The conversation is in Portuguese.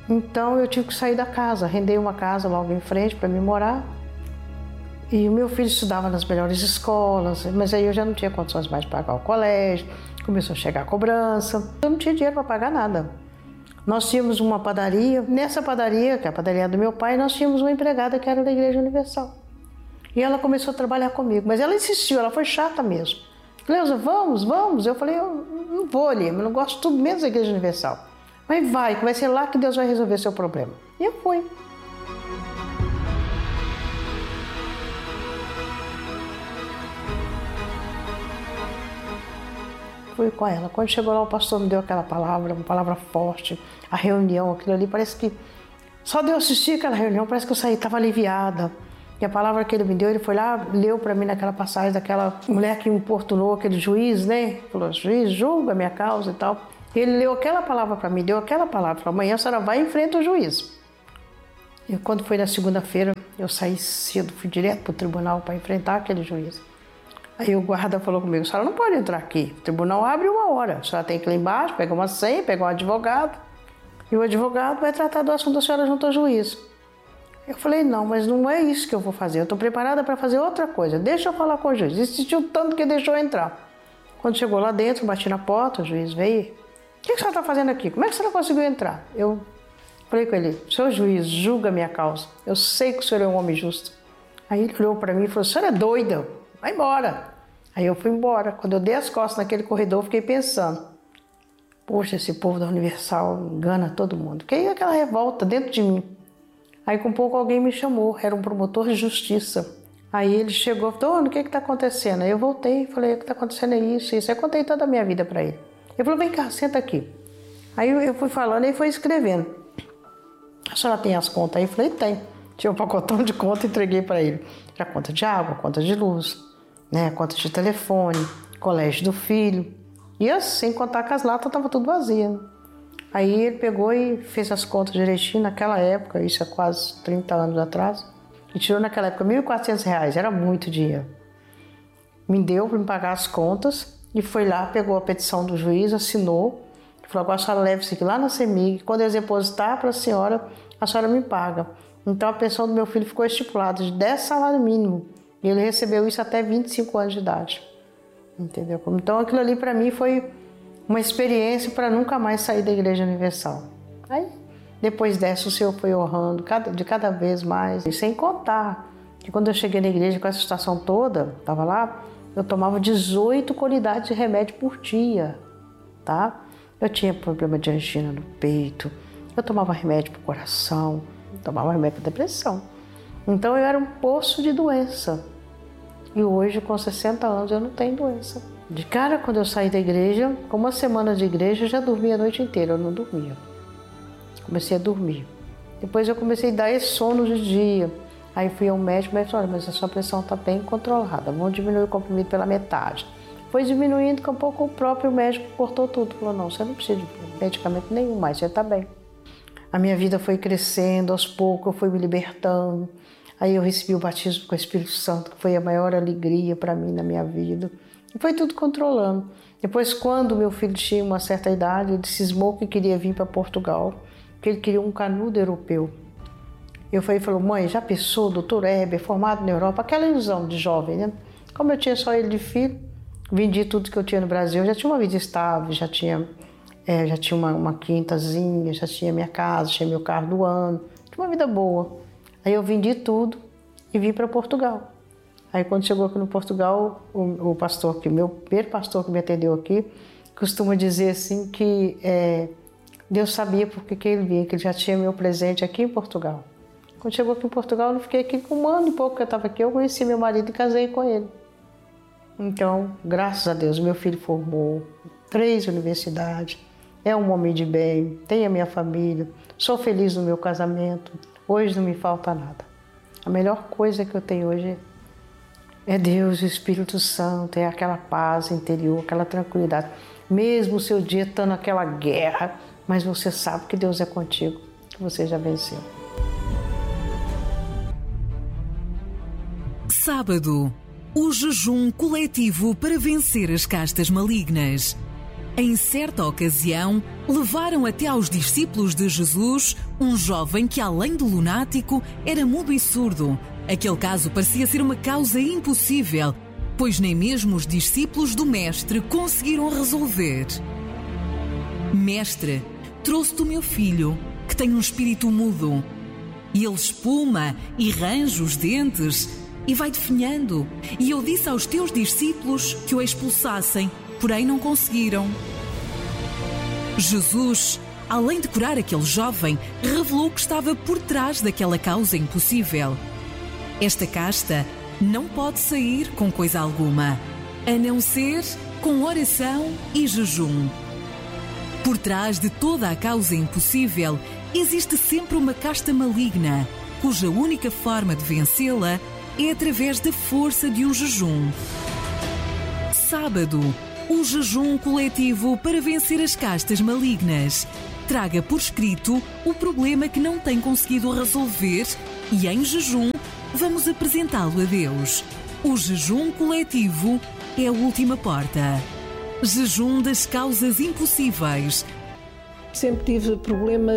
Então eu tive que sair da casa, arrendei uma casa logo em frente para mim morar. E o meu filho estudava nas melhores escolas, mas aí eu já não tinha condições mais de pagar o colégio, começou a chegar a cobrança, eu não tinha dinheiro para pagar nada. Nós tínhamos uma padaria, nessa padaria, que é a padaria do meu pai, nós tínhamos uma empregada que era da Igreja Universal. E ela começou a trabalhar comigo, mas ela insistiu, ela foi chata mesmo. Cleusa, vamos. Eu falei, eu não vou ali, eu não gosto tudo menos da Igreja Universal. Mas vai, que vai ser lá que Deus vai resolver seu problema. E eu fui. Fui com ela. Quando chegou lá, o pastor me deu aquela palavra, uma palavra forte, a reunião, aquilo ali, parece que só de eu assistir aquela reunião, parece que eu saí, estava aliviada. E a palavra que ele me deu, ele foi lá, leu para mim naquela passagem daquela mulher que importunou aquele juiz, né? Falou, juiz, julga a minha causa e tal. E ele leu aquela palavra para mim, deu aquela palavra, falou, amanhã a senhora vai e enfrenta o juiz. E quando foi na segunda-feira, eu saí cedo, fui direto para o tribunal para enfrentar aquele juiz. Aí o guarda falou comigo, a senhora não pode entrar aqui, o tribunal abre 1 hora, a senhora tem que ir lá embaixo, pegar uma senha, pegar um advogado, e o advogado vai tratar do assunto da senhora junto ao juiz. Eu falei, não, mas não é isso que eu vou fazer, eu estou preparada para fazer outra coisa, deixa eu falar com o juiz. Insistiu tanto que deixou eu entrar. Quando chegou lá dentro, bati na porta, o juiz veio, o que a senhora está fazendo aqui? Como é que a senhora conseguiu entrar? Eu falei com ele, seu juiz, julga a minha causa, eu sei que o senhor é um homem justo. Aí ele olhou para mim e falou, a senhora é doida, vai embora. Aí eu fui embora. Quando eu dei as costas naquele corredor, eu fiquei pensando, poxa, esse povo da Universal engana todo mundo. Porque aí aquela revolta dentro de mim. Aí com pouco alguém me chamou, era um promotor de justiça. Aí ele chegou e falou, o que está acontecendo? Aí eu voltei e falei, o que está acontecendo é isso. Eu contei toda a minha vida para ele. Ele falou, vem cá, senta aqui. Aí eu fui falando e ele foi escrevendo. A senhora tem as contas? Aí eu falei, tem. Tinha um pacotão de conta e entreguei para ele. Era conta de água, conta de luz, né, conta de telefone, colégio do filho. E assim, sem contar que as latas estavam tudo vazias. Aí ele pegou e fez as contas direitinho naquela época, isso é quase 30 anos atrás, e tirou naquela época R$1.400, era muito dinheiro. Me deu para me pagar as contas e foi lá, pegou a petição do juiz, assinou, falou, agora a senhora leva isso aqui lá na CEMIG, quando eu depositar para a senhora me paga. Então a pensão do meu filho ficou estipulada de 10 salários mínimos. E ele recebeu isso até 25 anos de idade, entendeu? Então aquilo ali para mim foi uma experiência para nunca mais sair da Igreja Universal. Aí, depois dessa, o Senhor foi honrando de cada vez mais. E sem contar que quando eu cheguei na igreja com essa situação toda, estava lá, eu tomava 18 qualidades de remédio por dia, tá? Eu tinha problema de angina no peito, eu tomava remédio para o coração, tomava remédio para depressão. Então eu era um poço de doença. E hoje, com 60 anos, eu não tenho doença. De cara, quando eu saí da igreja, com 1 semana de igreja, eu já dormia a noite inteira, eu não dormia. Comecei a dormir. Depois eu comecei a dar esse sono de dia. Aí fui ao médico, o médico falou, mas a sua pressão está bem controlada, vamos diminuir o comprimido pela metade. Foi diminuindo, com um pouco o próprio médico cortou tudo. Falou, não, você não precisa de medicamento nenhum mais, você está bem. A minha vida foi crescendo, aos poucos eu fui me libertando. Aí eu recebi o batismo com o Espírito Santo, que foi a maior alegria para mim na minha vida. E foi tudo controlando. Depois, quando meu filho tinha uma certa idade, ele cismou que queria vir para Portugal, que ele queria um canudo europeu. Eu falei, mãe, já pensou, doutor Heber, formado na Europa, aquela ilusão de jovem, né? Como eu tinha só ele de filho, vendi tudo que eu tinha no Brasil, eu já tinha uma vida estável, já tinha uma quintazinha, já tinha minha casa, tinha meu carro do ano, tinha uma vida boa. Aí eu vendi tudo e vim para Portugal. Aí quando chegou aqui no Portugal, o pastor, meu primeiro pastor que me atendeu aqui, costuma dizer assim que Deus sabia por que ele vinha, que ele já tinha meu presente aqui em Portugal. Quando chegou aqui em Portugal, eu fiquei aqui com 1 ano e pouco que eu estava aqui, eu conheci meu marido e casei com ele. Então, graças a Deus, meu filho formou 3 universidades, é um homem de bem, tem a minha família, sou feliz no meu casamento, hoje não me falta nada. A melhor coisa que eu tenho hoje é Deus, o Espírito Santo, é aquela paz interior, aquela tranquilidade. Mesmo o seu dia estando naquela guerra, mas você sabe que Deus é contigo, que você já venceu. Sábado, o jejum coletivo para vencer as castas malignas. Em certa ocasião, levaram até aos discípulos de Jesus um jovem que, além de lunático, era mudo e surdo. Aquele caso parecia ser uma causa impossível, pois nem mesmo os discípulos do Mestre conseguiram resolver. Mestre, trouxe-te o meu filho, que tem um espírito mudo. E ele espuma e range os dentes e vai definhando. E eu disse aos teus discípulos que o expulsassem, porém não conseguiram. Jesus, além de curar aquele jovem, revelou que estava por trás daquela causa impossível. Esta casta não pode sair com coisa alguma, a não ser com oração e jejum. Por trás de toda a causa impossível, existe sempre uma casta maligna, cuja única forma de vencê-la é através da força de um jejum. Sábado, um jejum coletivo para vencer as castas malignas. Traga por escrito o problema que não tem conseguido resolver e, em jejum, vamos apresentá-lo a Deus. O jejum coletivo é a última porta. Jejum das causas impossíveis. Sempre tive problemas